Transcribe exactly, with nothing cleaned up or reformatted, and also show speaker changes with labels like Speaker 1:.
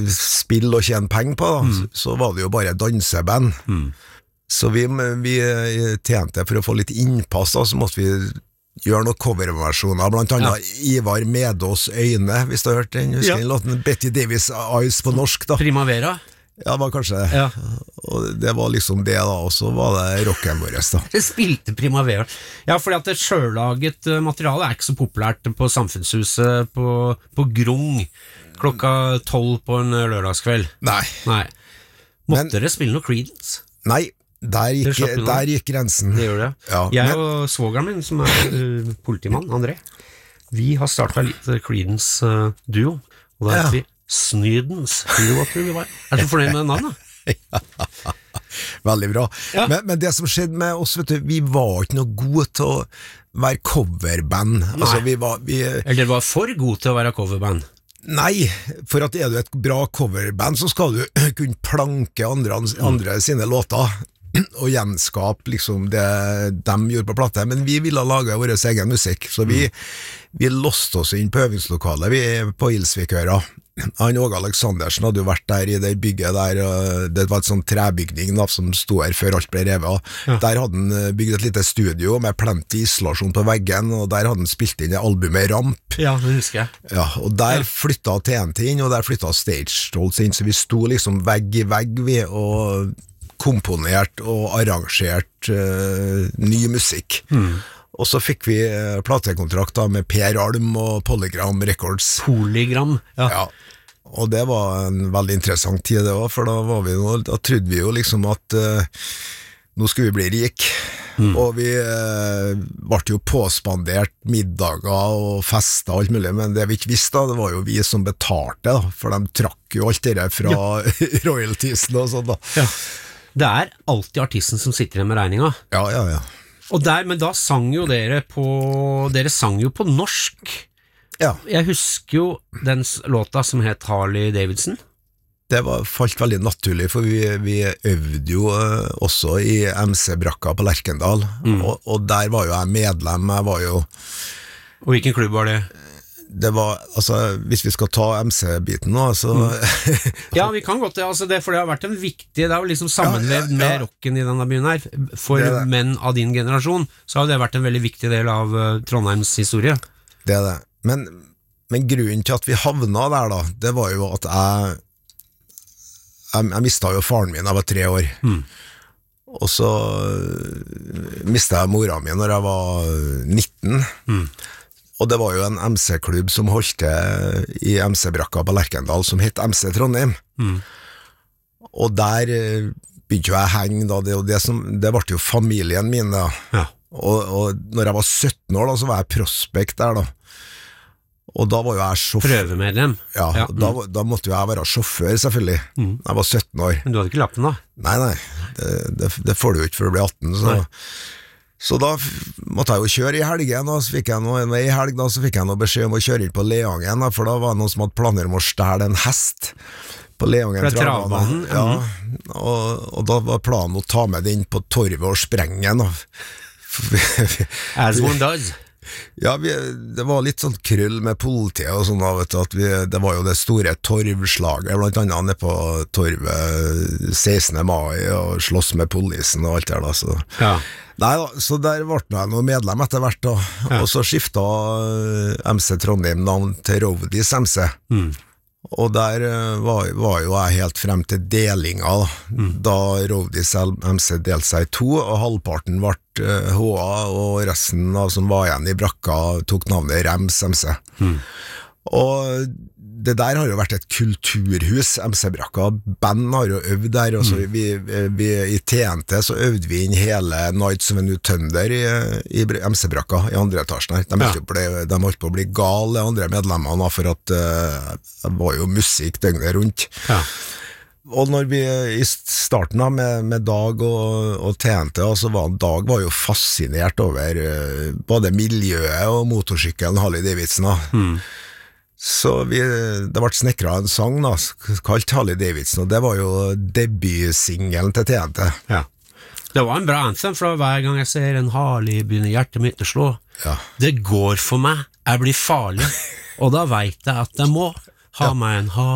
Speaker 1: spille og tjene penger på, da,
Speaker 2: Mm.
Speaker 1: så, så var det jo bare danseband.
Speaker 2: Mm.
Speaker 1: Så vi, vi tjente for å få litt innpass, da, så måtte vi gjøre noen coverversjoner, blant annet ja. Ivar Medås Øyne, hvis du har hørt den, husker ja. Den låten, Betty Davis Eyes på norsk da.
Speaker 2: Primavera.
Speaker 1: Ja, det var kanskje det.
Speaker 2: Ja.
Speaker 1: Og det var liksom det da, og så var det rocken vår da.
Speaker 2: Det spilte Primavera. Ja, fordi at det sjøllaget materiale er ikke så populært på Samfunnshuset på, på Grung klokka tolv på en lørdagskveld.
Speaker 1: Nei.
Speaker 2: Nei. Måtte
Speaker 1: Men,
Speaker 2: dere spille noe Creedence?
Speaker 1: Nei, der gikk, der gikk grensen.
Speaker 2: Det gjør det.
Speaker 1: Ja,
Speaker 2: Jeg
Speaker 1: men,
Speaker 2: og svogeren min, som er uh, politimann, André, vi har startet litt Creedence-duo, uh, og da heter ja. vi Snydens. Er du fornøyd med navnet?
Speaker 1: Ja, veldig bra. Ja. Men, men det som skjedde med oss, vet du, vi var ikke noe gode til å være coverband. Altså, vi var, vi,
Speaker 2: Eller dere var for gode til å være coverband?
Speaker 1: Nei, for at er du et bra coverband, så skal du kunne planke andre, andre sine låter og gjenskape liksom det de gjorde på platte, men vi ville lage vår egen musikk, så vi, vi låste oss inn på øvingslokalet vi på Ilsvikøra. Han Åge Aleksandersen hadde jo vært der i det bygget der, det var et sånn trebygning da, som stod her før alt ble revet. Ja. Der hadde han bygd et lite studio med plenty isolasjon på veggen, og der hadde han spilt inn det albumet Ramp.
Speaker 2: Ja, det husker jeg.
Speaker 1: Ja, og der
Speaker 2: ja.
Speaker 1: flyttet T N T inn, og der flyttet Stage Stolz inn, så vi sto liksom vegg i vegg vi, og komponert og arrangert uh, ny musikk. Mm. Og så fikk vi uh, platekontrakt da, med Per Alm og Polygram Records.
Speaker 2: Polygram, ja.
Speaker 1: Ja. Og det var en veldig interessant tid det også, for da, var vi jo, da trodde vi jo liksom at uh, nå skulle vi bli rik. Mm. Og vi uh, ble jo påspandert middager og fester og alt mulig, men det vi ikke visste da, det var jo vi som betalte da, for de trakk jo alt det der fra ja. royaltiesene og sånn da. Ja.
Speaker 2: Det er alltid artisten som sitter igjen med regninga.
Speaker 1: Ja, ja, ja.
Speaker 2: Og der, men da sang jo dere på Dere sang jo på norsk.
Speaker 1: Ja.
Speaker 2: Jeg husker jo den låta som het Harley Davidson.
Speaker 1: Det var, falt veldig naturlig, for vi, vi øvde jo uh, også i M C-brakka på Lerkendal, mm. og, og der var jo jeg medlem. Jeg var jo
Speaker 2: Og hvilken klubb var det?
Speaker 1: Det var, altså, hvis vi skal ta M C-biten nå, så
Speaker 2: mm. Ja, vi kan godt det, altså det, for det har vært en viktig, det har jo liksom sammenlevd ja, ja, ja. med rocken i denne byen her. For det det. menn av din generasjon, så har det vært en veldig viktig del av uh, Trondheims historie.
Speaker 1: Det er det. Men, men grunnen til at vi havna der da, det var jo at jeg jeg, jeg mistet jo faren min da jeg var tre år. Mm. Og så mistet jeg mora mi når jeg var nitten. Mm. Og det var jo en M C-klubb som holdt til i M C-brakka på Lerkendal som het M C Trondheim. Mm. Og der begynte jeg å henge da, det, det, som, det ble jo familien min da. Ja. Og, og når jeg var sytten år da, så var jeg prospekt der da. Og da var jo jeg sjåfør.
Speaker 2: Prøvemedlem.
Speaker 1: Ja, ja. Da, da måtte jo jeg være sjåfør selvfølgelig. Mm. Jeg var sytten år.
Speaker 2: Men du hadde ikke lappen da?
Speaker 1: Nei, nei. Det, det, det får du jo ikke før du blir atten, så... Nei. Så da måtte jeg jo kjøre i helgen, og så fikk jeg noe, i helg da, så fikk jeg noe beskjed om å kjøre inn på Leangen, da, for da var det noen som hadde planer om å stjele en hest på Leangen
Speaker 2: travbanen.
Speaker 1: Ja, og, og da var planen å ta med den på torvet og sprenge den.
Speaker 2: As one does.
Speaker 1: Ja, vi, det var litt sånn krøll med politiet og sånn, vet du, at vi, det var jo det store torvslaget, blant annet nede på torvet sekstende mai, og slåss med polisen og alt der da, så... Ja. Nei da, så der ble jeg noe medlem etter hvert da, ja. Og så skiftet M C Trondheim navn til Roadies M C. Mm. Og der var, var jo jeg helt frem til delinga da, mm. da Roadies M C delte seg i to, og halvparten ble H A, og resten av som var igjen i brakka tok navnet Rems M C. Mm. Og det der har jo vært et kulturhus, M C-brakka, band har jo øvd der, og så vi, vi, i T N T så øvde vi inn hele Nights of a New Thunder i, i M C-brakka, i andre etasjen her. De, ja. ble, de holdt på å bli gale, andre medlemmene, for at uh, det var jo musikk døgnet rundt. Ja. Og når vi i starten da, med, med Dag og, og T N T, så var Dag var jo fascinert over uh, både miljøet og motorsykkelen Harley Davidson da. Mm. Så vi, det ble snekret en sang da, kalt Harley Davidson, og det var jo debutsingelen til T N T. Ja.
Speaker 2: Det var en bra anthem, for hver gang jeg ser en Harley begynner hjertet mitt å slå. Ja. Det går for meg, jeg blir farlig, og da vet jeg at jeg må ha ja. meg en Harley.